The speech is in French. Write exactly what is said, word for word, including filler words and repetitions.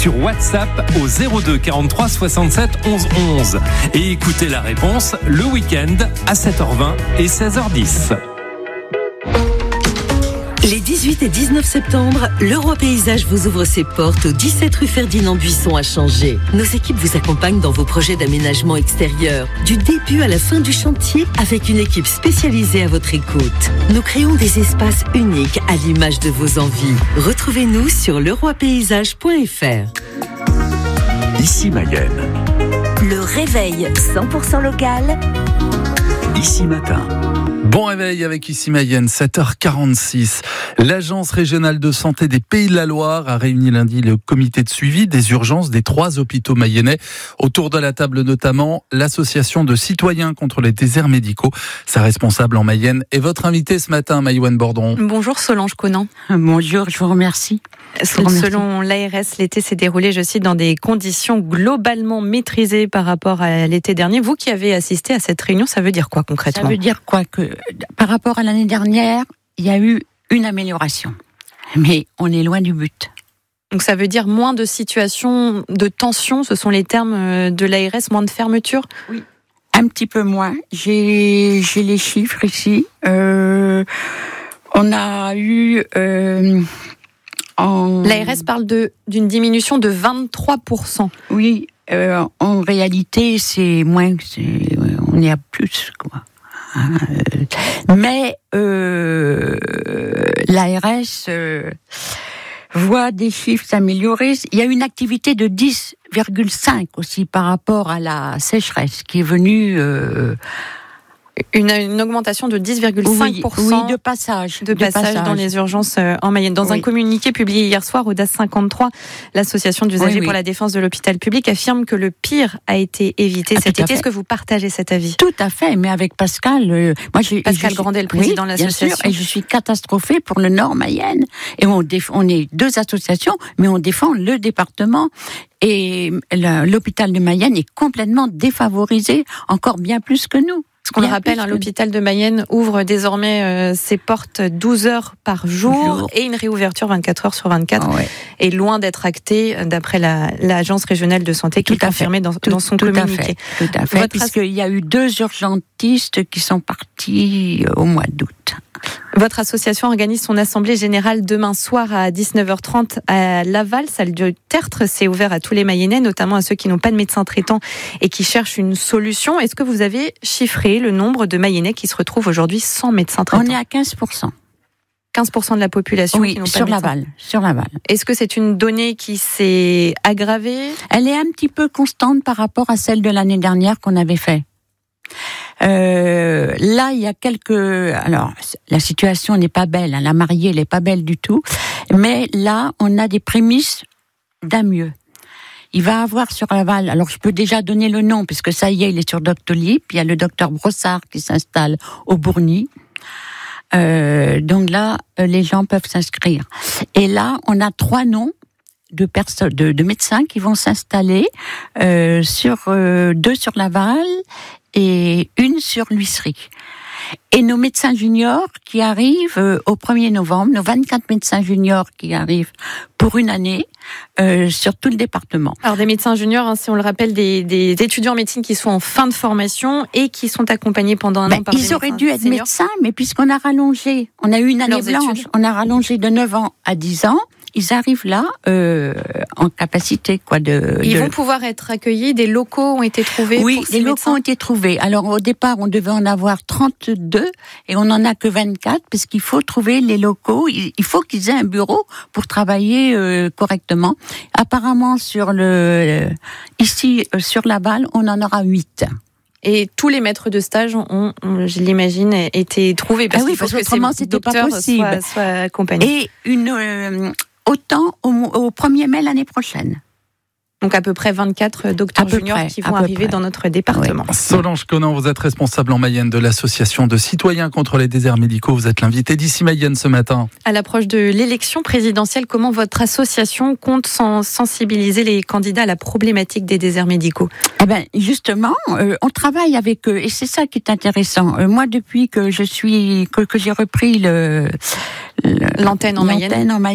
sur WhatsApp au zéro deux quarante-trois soixante-sept onze onze et écoutez la réponse le week-end à sept heures vingt et seize heures dix. Les dix-huit et dix-neuf septembre, Leroy Paysage vous ouvre ses portes au dix-sept rue Ferdinand Buisson à Changé. Nos équipes vous accompagnent dans vos projets d'aménagement extérieur, du début à la fin du chantier, avec une équipe spécialisée à votre écoute. Nous créons des espaces uniques à l'image de vos envies. Retrouvez-nous sur leroy paysage point f r. Ici Mayenne. Le réveil cent pour cent local. Ici Matin. Bon réveil avec Ici Mayenne, sept heures quarante-six. L'Agence régionale de santé des Pays de la Loire a réuni lundi le comité de suivi des urgences des trois hôpitaux mayennais. Autour de la table notamment l'association de citoyens contre les déserts médicaux. Sa responsable en Mayenne est votre invitée ce matin, Maïwenn Bordon. Bonjour Solange Conan. Bonjour, je vous remercie. Selon l'A R S, l'été s'est déroulé, je cite, dans des conditions globalement maîtrisées par rapport à l'été dernier. Vous qui avez assisté à cette réunion, ça veut dire quoi concrètement ? Ça veut dire quoi ? Que par rapport à l'année dernière, il y a eu une amélioration. Mais on est loin du but. Donc ça veut dire moins de situations de tension, ce sont les termes de l'A R S, moins de fermeture ? Oui. Un petit peu moins. J'ai, j'ai les chiffres ici. Euh, on a eu... Euh, en... L'A R S parle de, d'une diminution de vingt-trois pour cent. Oui, euh, en réalité, c'est moins... C'est, on est à plus, quoi. Mais euh, l'A R S euh, voit des chiffres s'améliorer. Il y a une activité de dix virgule cinq aussi par rapport à la sécheresse qui est venue... Euh, Une, une augmentation de dix virgule cinq pour cent oui, oui, de passage, de, de passage, passage dans les urgences en Mayenne. Dans oui. un communiqué publié hier soir, Audace cinquante-trois, l'association d'usagers oui, oui. pour la défense de l'hôpital public affirme que le pire a été évité ah, cet été. Est-ce que vous partagez cet avis ? Tout à fait, mais avec Pascal. Euh, moi, j'ai, Pascal je Grandet, le président oui, de l'association. Bien sûr, et je suis catastrophée pour le Nord Mayenne. Et on, déf- on est deux associations, mais on défend le département. Et la, l'hôpital de Mayenne est complètement défavorisé, encore bien plus que nous. Ce qu'on le rappelle, hein, l'hôpital de Mayenne ouvre désormais euh, ses portes douze heures par jour, jour et une réouverture vingt-quatre heures sur vingt-quatre oh ouais. est loin d'être actée d'après la, l'agence régionale de santé qui l'a confirmé dans, tout, dans son tout communiqué. À fait, tout à fait, Votre puisqu'il y a eu deux urgentistes qui sont partis au mois d'août. Votre association organise son assemblée générale demain soir à dix-neuf heures trente à Laval, salle de Tertre. C'est ouvert à tous les Mayennais, notamment à ceux qui n'ont pas de médecin traitant et qui cherchent une solution. Est-ce que vous avez chiffré le nombre de Mayennais qui se retrouvent aujourd'hui sans médecin traitant ? On est à quinze pour cent. quinze pour cent de la population oui, qui n'ont pas sur de médecin. Laval, sur Laval. Est-ce que c'est une donnée qui s'est aggravée ? Elle est un petit peu constante par rapport à celle de l'année dernière qu'on avait fait. Euh, là, il y a quelques... Alors, la situation n'est pas belle, hein, la mariée, elle n'est pas belle du tout, mais là, on a des prémices d'un mieux. Il va avoir sur Laval, alors je peux déjà donner le nom, puisque ça y est, il est sur Doctolib, il y a le docteur Brossard qui s'installe au Bourgny. Euh, donc là, les gens peuvent s'inscrire. Et là, on a trois noms de personnes, de, de médecins qui vont s'installer, euh, sur euh, deux sur Laval et une sur l'Huisserie. Et nos médecins juniors qui arrivent euh, au premier novembre, nos vingt-quatre médecins juniors qui arrivent pour une année euh, sur tout le département. Alors des médecins juniors, hein, si on le rappelle, des, des étudiants en médecine qui sont en fin de formation et qui sont accompagnés pendant un ben, an par ils des médecins auraient dû être seniors. médecins, mais puisqu'on a rallongé, on a eu une année Leurs blanche, études. on a rallongé de neuf ans à dix ans, ils arrivent là euh, en capacité quoi de. Ils de... vont pouvoir être accueillis. Des locaux ont été trouvés. Oui, pour ces des locaux médecins. ont été trouvés. Alors au départ, on devait en avoir trente-deux et on en a que vingt-quatre parce qu'il faut trouver les locaux. Il faut qu'ils aient un bureau pour travailler euh, correctement. Apparemment, sur le ici euh, sur Laval, on en aura huit. Et tous les maîtres de stage ont, ont je l'imagine, été trouvés parce ah oui, qu'il faut parce que autrement, ces c'était pas docteurs possible. soient, soient accompagnés. Et une euh, autant au, au premier mai l'année prochaine. Donc à peu près vingt-quatre docteurs juniors près, qui vont arriver près. dans notre département. Oui. Solange Conan, vous êtes responsable en Mayenne de l'association de citoyens contre les déserts médicaux. Vous êtes l'invité d'Ici Mayenne ce matin. À l'approche de l'élection présidentielle, comment votre association compte sensibiliser les candidats à la problématique des déserts médicaux ? Eh ben justement, euh, on travaille avec eux et c'est ça qui est intéressant. Euh, moi, depuis que je suis que, que j'ai repris le, le l'antenne en l'antenne Mayenne. en Mayenne